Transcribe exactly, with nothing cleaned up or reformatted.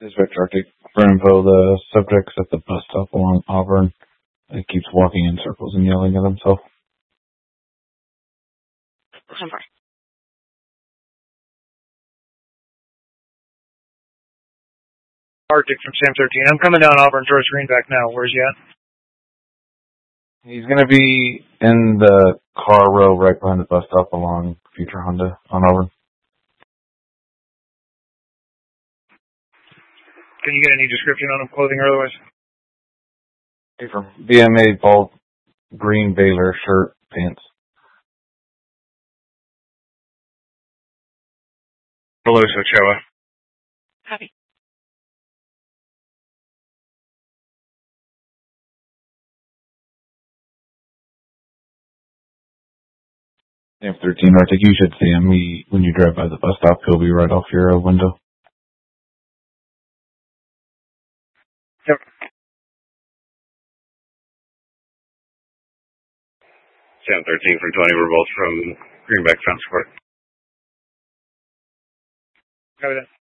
Dispatch Arctic. For info, the subject's at the bus stop along Auburn. He keeps walking in circles and yelling at himself. Arctic from Sam thirteen. I'm coming down Auburn towards Greenback now. Where's he at? He's going to be in the car row right behind the bus stop along Future Honda on Auburn. Can you get any description on him, clothing or otherwise? Hey, from B M A, bald green Baylor shirt, pants. Below Ochoa. Copy. Sam thirteen, Arctic, you should see him. He, when you drive by the bus stop, he'll be right off your uh, window. Yep. Sam thirteen from twenty, we're both from Greenback Fountain Square. Copy that.